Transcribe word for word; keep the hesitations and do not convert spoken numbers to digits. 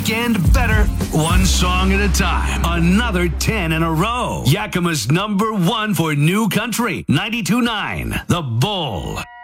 weekend better, one song at a time. Another ten in a row. Yakima's number one for new country, ninety-two point nine, The Bull.